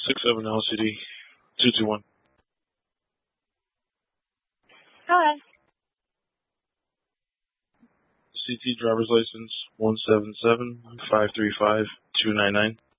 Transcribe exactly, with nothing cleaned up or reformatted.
six seven L C D two two one. Hi. C T driver's license one seven seven five three five two nine nine.